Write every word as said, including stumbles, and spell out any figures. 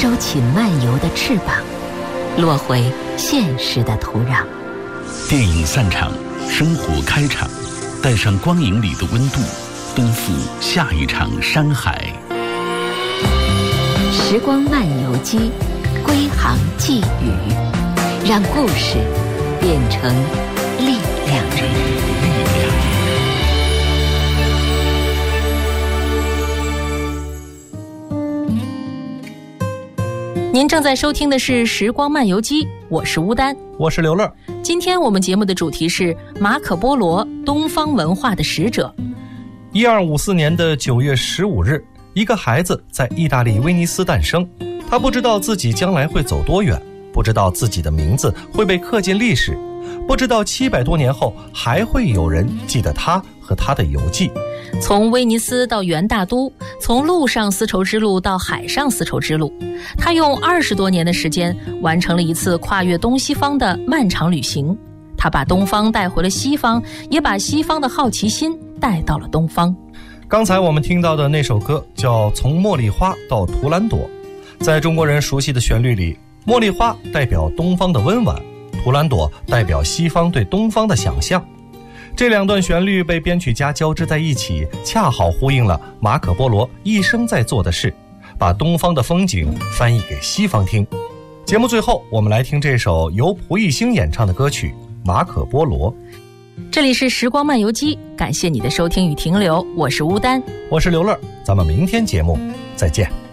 收起漫游的翅膀，落回现实的土壤。 电影散场，生活开场，带上光影里的温度，奔赴下一场山海。 时光漫游记，归航寄语，让故事变成力量。 力量。 您正在收听的是《时光漫游记》，我是乌丹， 我是刘乐。 今天我们节目的主题是马可波罗，东方文化的使者。 一二五四年的九月十五日，一个孩子在意大利威尼斯诞生。他不知道自己将来会走多远，不知道自己的名字会被刻进历史，不知道七百多年后还会有人记得他和他的游记。 从威尼斯到元大都，从陆上丝绸之路到海上丝绸之路，他用二十多年的时间完成了一次跨越东西方的漫长旅行。他把东方带回了西方，也把西方的好奇心带到了东方。 刚才我们听到的那首歌叫《从茉莉花到图兰朵》。在中国人熟悉的旋律里，茉莉花代表东方的温婉，图兰朵代表西方对东方的想象。这两段旋律被编曲家交织在一起，恰好呼应了马可波罗一生在做的事，把东方的风景翻译给西方听。节目最后，我们来听这首由蒲熠星演唱的歌曲《马可波罗》。 这里是时光漫游记，感谢你的收听与停留，我是乌丹， 我是刘乐，咱们明天节目再见。